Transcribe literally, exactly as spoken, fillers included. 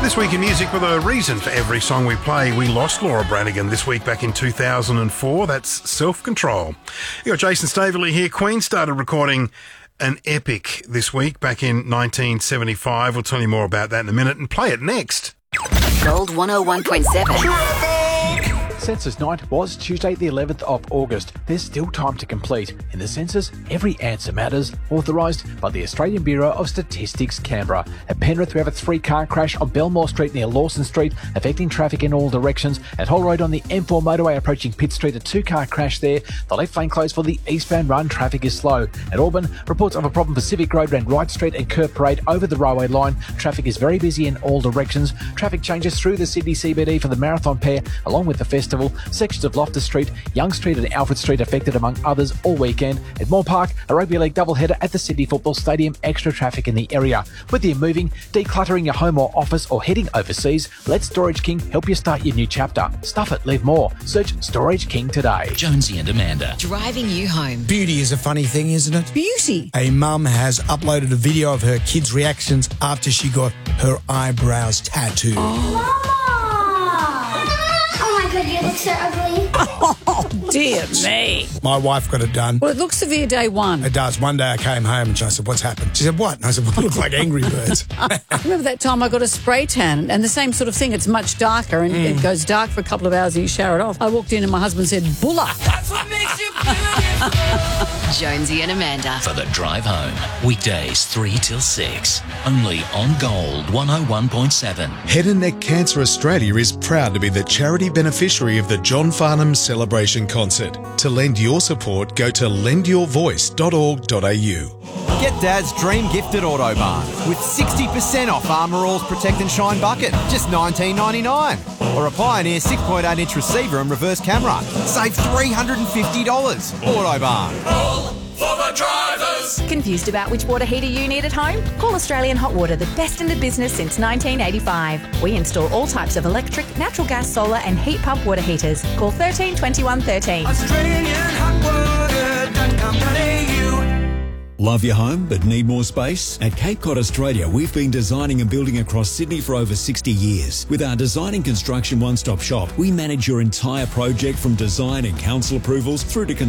This week in music, with a reason for every song we play. We lost Laura Branigan this week back in two thousand four. That's Self-Control. You got Jason Staveley here. Queen started recording an epic this week back in nineteen seventy-five. We'll tell you more about that in a minute and play it next. Gold one oh one point seven. Census night was Tuesday the eleventh of August. There's still time to complete. In the census, every answer matters, authorised by the Australian Bureau of Statistics, Canberra. At Penrith, we have a three-car crash on Belmore Street near Lawson Street, affecting traffic in all directions. At Hull Road on the M four motorway approaching Pitt Street, a two-car crash there. The left lane closed for the eastbound run. Traffic is slow. At Auburn, reports of a problem for Civic Road around Wright Street and Kerr Parade over the railway line. Traffic is very busy in all directions. Traffic changes through the Sydney C B D for the Marathon Pair, along with the festival. Sections of Loftus Street, Young Street and Alfred Street affected among others all weekend. At Moore Park, a rugby league doubleheader at the Sydney Football Stadium, extra traffic in the area. Whether you're moving, decluttering your home or office, or heading overseas, let Storage King help you start your new chapter. Stuff it, leave more. Search Storage King today. Jonesy and Amanda. Driving you home. Beauty is a funny thing, isn't it? Beauty. A mum has uploaded a video of her kids' reactions after she got her eyebrows tattooed. Mama! Oh my god, you look so ugly. Oh, dear me. My wife got it done. Well, it looks severe day one. It does. One day I came home and I said, what's happened? She said, what? And I said, well, I look like Angry Birds. Remember that time I got a spray tan and the same sort of thing. It's much darker and mm. it goes dark for a couple of hours and you shower it off. I walked in and my husband said, Bulla. That's what makes you beautiful. Jonesy and Amanda. For the drive home. Weekdays three till six. Only on Gold one oh one point seven. Head and Neck Cancer Australia is proud to be the charity beneficiary of the John Farnham Celebration Concert. To lend your support, go to lend your voice dot org dot a u. Get Dad's dream gift at Autobarn with sixty percent off Armour All's Protect and Shine bucket, just nineteen ninety-nine. Or a Pioneer six point eight inch receiver and reverse camera, save three hundred fifty dollars. Autobarn. All for the drivers. Confused about which water heater you need at home? Call Australian Hot Water, the best in the business since nineteen eighty-five. We install all types of electric, natural gas, solar and heat pump water heaters. Call thirteen twenty-one thirteen. Australian Hot Water dot com dot a u. Love your home but need more space? At Cape Cod Australia, we've been designing and building across Sydney for over sixty years. With our design and construction one-stop shop, we manage your entire project from design and council approvals through to